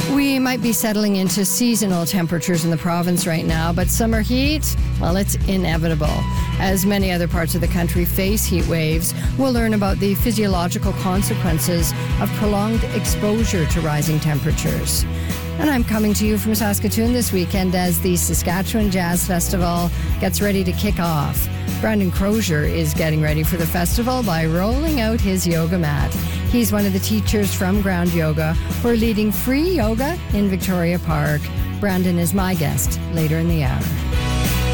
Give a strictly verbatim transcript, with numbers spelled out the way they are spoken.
We might be settling into seasonal temperatures in the province right now, but summer heat, well, it's inevitable. As many other parts of the country face heat waves, we'll learn about the physiological consequences of prolonged exposure to rising temperatures. And I'm coming to you from Saskatoon this weekend as the Saskatchewan Jazz Festival gets ready to kick off. Brandon Crozier is getting ready for the festival by rolling out his yoga mat. He's one of the teachers from Ground Yoga who are leading free yoga in Victoria Park. Brandon is my guest later in the hour.